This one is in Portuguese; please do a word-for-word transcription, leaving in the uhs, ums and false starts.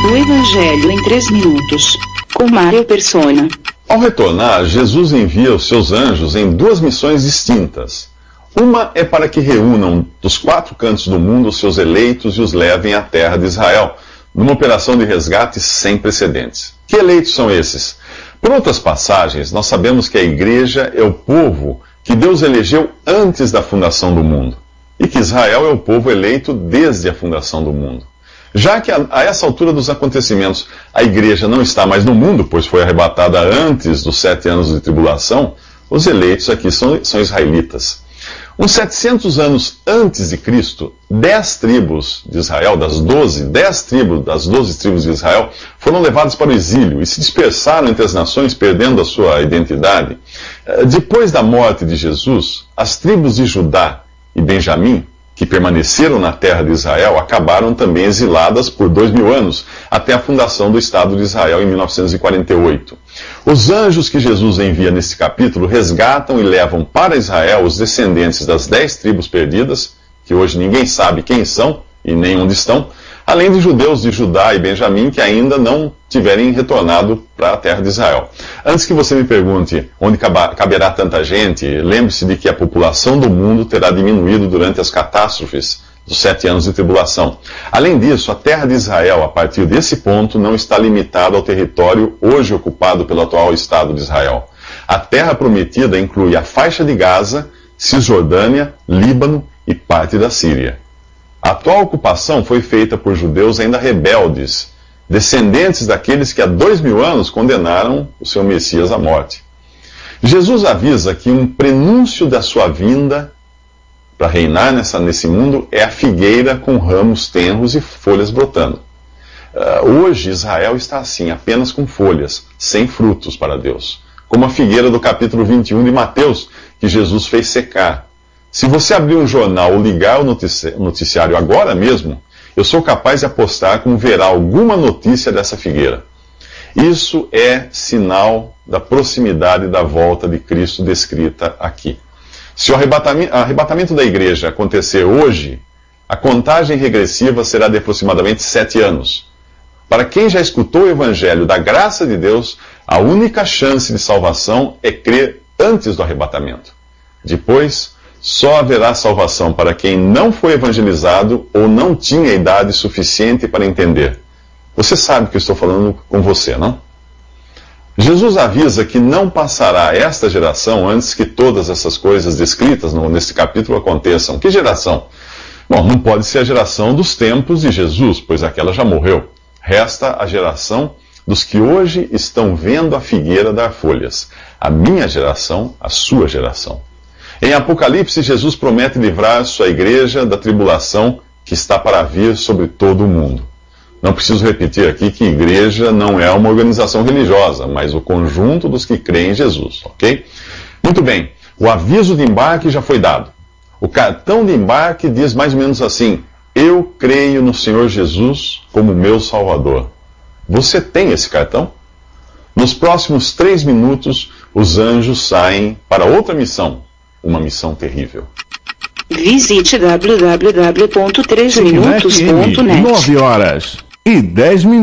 O Evangelho em três minutos, com Mário Persona. Ao retornar, Jesus envia os seus anjos em duas missões distintas. Uma é para que reúnam dos quatro cantos do mundo os seus eleitos e os levem à terra de Israel, numa operação de resgate sem precedentes. Que eleitos são esses? Por outras passagens, nós sabemos que a igreja é o povo que Deus elegeu antes da fundação do mundo, e que Israel é o povo eleito desde a fundação do mundo. Já que a, a essa altura dos acontecimentos a igreja não está mais no mundo, pois foi arrebatada antes dos sete anos de tribulação, os eleitos aqui são, são israelitas. Uns setecentos anos antes de Cristo, dez tribos de Israel, das doze, dez tribos das doze tribos de Israel, foram levadas para o exílio e se dispersaram entre as nações, perdendo a sua identidade. Depois da morte de Jesus, as tribos de Judá e Benjamim, que permaneceram na terra de Israel, acabaram também exiladas por dois mil anos, até a fundação do Estado de Israel em mil novecentos e quarenta e oito. Os anjos que Jesus envia neste capítulo resgatam e levam para Israel os descendentes das dez tribos perdidas, que hoje ninguém sabe quem são e nem onde estão, além de judeus de Judá e Benjamim que ainda não tiverem retornado para a terra de Israel. Antes que você me pergunte onde caberá tanta gente, lembre-se de que a população do mundo terá diminuído durante as catástrofes dos sete anos de tribulação. Além disso, a terra de Israel, a partir desse ponto, não está limitada ao território hoje ocupado pelo atual Estado de Israel. A terra prometida inclui a faixa de Gaza, Cisjordânia, Líbano e parte da Síria. A atual ocupação foi feita por judeus ainda rebeldes, descendentes daqueles que há dois mil anos condenaram o seu Messias à morte. Jesus avisa que um prenúncio da sua vinda para reinar nessa, nesse mundo é a figueira com ramos tenros e folhas brotando. Uh, hoje Israel está assim, apenas com folhas, sem frutos para Deus, como a figueira do capítulo vinte e um de Mateus, que Jesus fez secar. Se você abrir um jornal ou ligar o noticiário agora mesmo, eu sou capaz de apostar como verá alguma notícia dessa figueira. Isso é sinal da proximidade da volta de Cristo descrita aqui. Se o arrebatamento, arrebatamento da igreja acontecer hoje, a contagem regressiva será de aproximadamente sete anos. Para quem já escutou o Evangelho da graça de Deus, a única chance de salvação é crer antes do arrebatamento. Depois, só haverá salvação para quem não foi evangelizado ou não tinha idade suficiente para entender. Você sabe que eu estou falando com você, não? Jesus avisa que não passará esta geração antes que todas essas coisas descritas no, neste capítulo aconteçam. Que geração? Bom, não pode ser a geração dos tempos de Jesus, pois aquela já morreu. Resta a geração dos que hoje estão vendo a figueira dar folhas. A minha geração, a sua geração. Em Apocalipse, Jesus promete livrar sua igreja da tribulação que está para vir sobre todo o mundo. Não preciso repetir aqui que igreja não é uma organização religiosa, mas o conjunto dos que creem em Jesus, ok? Muito bem, o aviso de embarque já foi dado. O cartão de embarque diz mais ou menos assim: eu creio no Senhor Jesus como meu Salvador. Você tem esse cartão? Nos próximos três minutos, os anjos saem para outra missão. Uma missão terrível. Visite w w w ponto três minutos ponto net. nove horas e dez minutos.